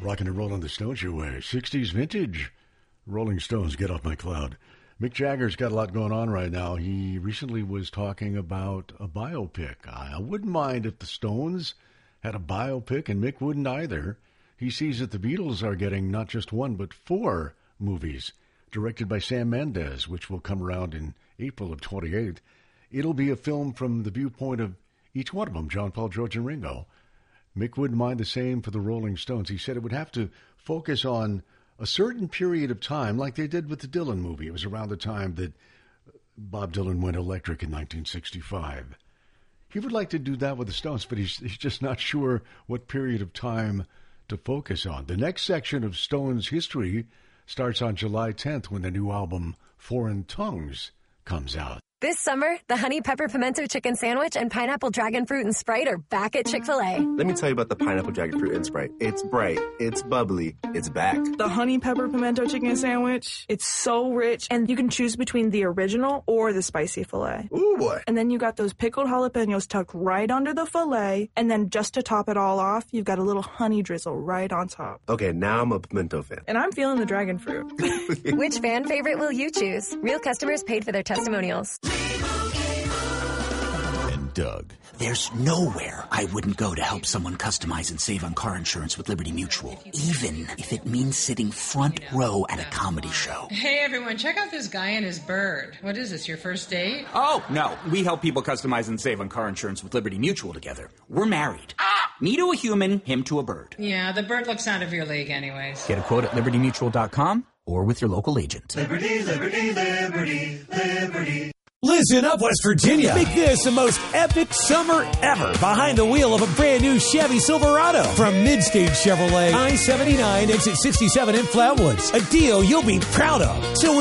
Rocking and rolling the Stones your way. 60s vintage. Rolling Stones, Get Off My Cloud. Mick Jagger's got a lot going on right now. He recently was talking about a biopic. I wouldn't mind if the Stones had a biopic, and Mick wouldn't either. He sees that the Beatles are getting not just one, but 4 movies directed by Sam Mendes, which will come around in April of 28. It'll be a film from the viewpoint of each one of them, John, Paul, George, and Ringo. Mick wouldn't mind the same for the Rolling Stones. He said it would have to focus on a certain period of time, like they did with the Dylan movie. It was around the time that Bob Dylan went electric in 1965. He would like to do that with the Stones, but he's just not sure what period of time to focus on. The next section of Stones history starts on July 10th when the new album Foreign Tongues comes out. This summer, the Honey Pepper Pimento Chicken Sandwich and Pineapple Dragon Fruit and Sprite are back at Chick-fil-A. Let me tell you about the Pineapple Dragon Fruit and Sprite. It's bright, it's bubbly, it's back. The Honey Pepper Pimento Chicken Sandwich, it's so rich, and you can choose between the original or the spicy filet. Ooh, boy. And then you got those pickled jalapenos tucked right under the filet, and then just to top it all off, you've got a little honey drizzle right on top. Okay, now I'm a pimento fan. And I'm feeling the dragon fruit. Which fan favorite will you choose? Real customers paid for their testimonials. Doug. There's nowhere I wouldn't go to help someone customize and save on car insurance with Liberty Mutual, even if it means sitting front row at a comedy show. Hey, everyone, check out this guy and his bird. What is this, your first date? Oh, no. We help people customize and save on car insurance with Liberty Mutual together. We're married. Me to a human, him to a bird. Yeah, the bird looks out of your league anyways. Get a quote at libertymutual.com or with your local agent. Liberty, liberty, liberty, liberty. Listen up, West Virginia. Make this the most epic summer ever behind the wheel of a brand new Chevy Silverado from Midstage Chevrolet, I-79, exit 67 in Flatwoods. A deal you'll be proud of. So